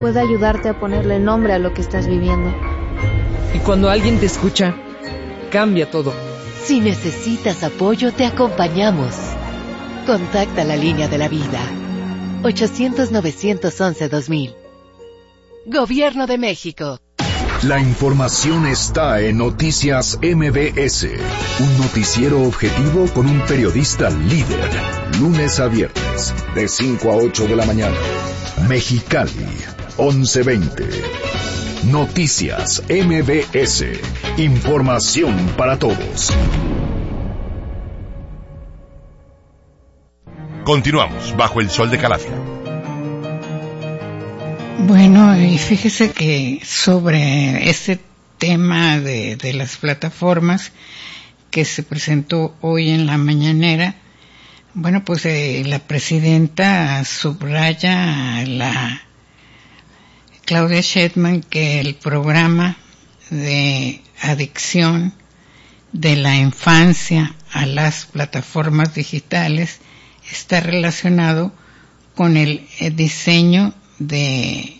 puede ayudarte a ponerle nombre a lo que estás viviendo. Y cuando alguien te escucha, cambia todo. Si necesitas apoyo, te acompañamos. Contacta la línea de la vida. 800-911-2000. Gobierno de México. La información está en Noticias MBS, un noticiero objetivo con un periodista líder, lunes a viernes, de 5 a 8 de la mañana. Mexicali, 11:20. Noticias MBS, información para todos. Continuamos bajo el sol de Calafia. Bueno, y fíjese que sobre este tema de las plataformas que se presentó hoy en la mañanera, bueno, pues la presidenta subraya, Claudia Sheinbaum, que el programa de adicción de la infancia a las plataformas digitales está relacionado con el diseño de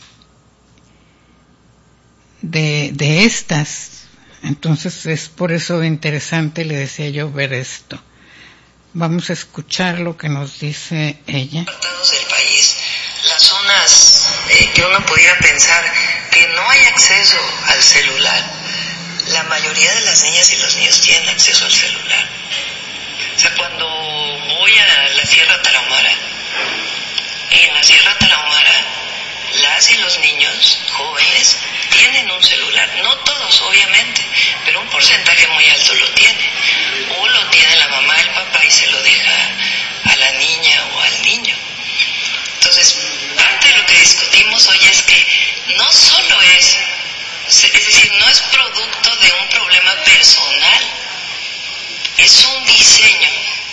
estas. Entonces es por eso interesante, le decía yo, ver esto. Vamos a escuchar lo que nos dice ella. Del país, las zonas que uno pudiera pensar que no hay acceso al celular, la mayoría de las niñas y los niños tienen acceso al celular. O sea, cuando voy a la Sierra Tarahumara, en la Sierra Tarahumara, las y los niños jóvenes tienen un celular, no todos obviamente, pero un porcentaje muy alto lo tiene, o lo tiene la mamá, el papá y se lo deja a la niña o al niño. Entonces, parte de lo que discutimos hoy es que no solo es decir, no es producto de un problema personal, es un diseño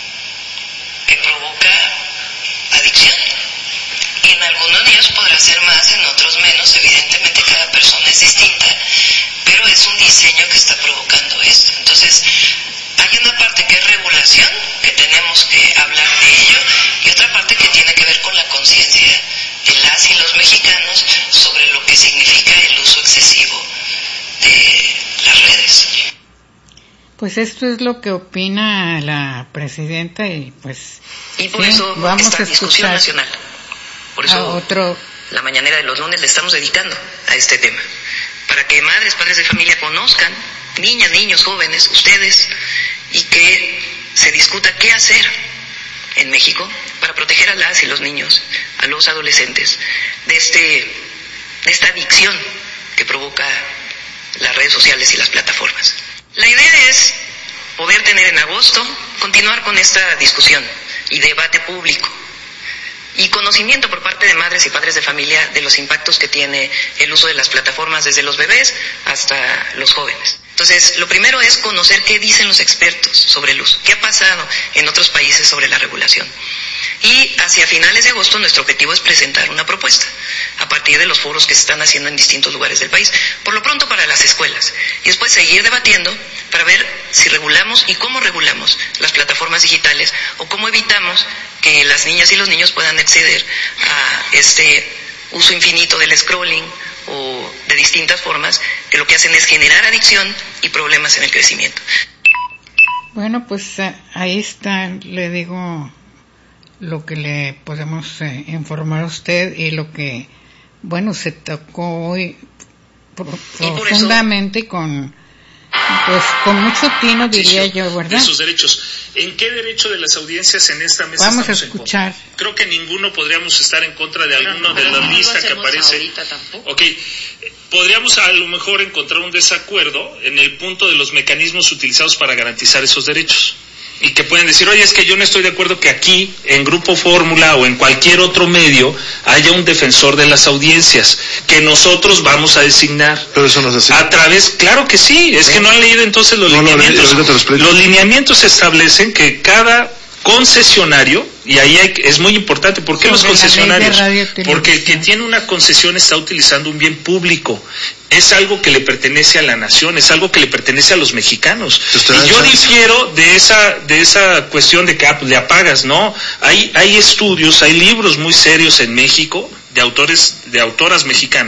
que provoca adicción. Y en algunos niños podrá ser más, en otros menos, evidentemente cada persona es distinta, pero es un diseño que está provocando esto. Entonces, hay una parte que es regulación, que tenemos que hablar de ello, y otra parte que tiene que ver con la conciencia de las y los mexicanos sobre lo que significa el uso excesivo de las redes. Pues esto es lo que opina la presidenta y pues por eso vamos esta a discusión nacional. Por eso la mañanera de los lunes le estamos dedicando a este tema, para que madres, padres de familia conozcan, niñas, niños, jóvenes, ustedes, y que se discuta qué hacer en México para proteger a las y los niños, a los adolescentes, de esta adicción que provoca las redes sociales y las plataformas. La idea es poder tener en agosto, continuar con esta discusión y debate público, y conocimiento por parte de madres y padres de familia de los impactos que tiene el uso de las plataformas desde los bebés hasta los jóvenes. Entonces, lo primero es conocer qué dicen los expertos sobre el uso, qué ha pasado en otros países sobre la regulación. Y hacia finales de agosto nuestro objetivo es presentar una propuesta a partir de los foros que se están haciendo en distintos lugares del país, por lo pronto para las escuelas, y después seguir debatiendo para ver si regulamos y cómo regulamos las plataformas digitales o cómo evitamos que las niñas y los niños puedan acceder a este uso infinito del scrolling o de distintas formas que lo que hacen es generar adicción y problemas en el crecimiento. Bueno, pues ahí está, le digo, lo que le podemos informar a usted y lo que, bueno, se tocó hoy profundamente con mucho tino, diría yo, ¿verdad? De sus derechos. ¿En qué derecho de las audiencias en esta mesa vamos estamos a escuchar? En contra? Creo que ninguno podríamos estar en contra de alguno de la lista que aparece. Ok, podríamos a lo mejor encontrar un desacuerdo en el punto de los mecanismos utilizados para garantizar esos derechos. Y que pueden decir, oye, es que yo no estoy de acuerdo que aquí, en Grupo Fórmula o en cualquier otro medio, haya un defensor de las audiencias, que nosotros vamos a designar. Pero eso no es así. A través, claro que sí, es que no han leído entonces los lineamientos. Los lineamientos establecen que cada concesionario, y ahí es muy importante, ¿por qué los concesionarios? Porque el que tiene una concesión está utilizando un bien público, es algo que le pertenece a la nación, es algo que le pertenece a los mexicanos. Y yo difiero de esa cuestión de que le apagas, ¿no? Hay estudios, hay libros muy serios en México de autoras mexicanas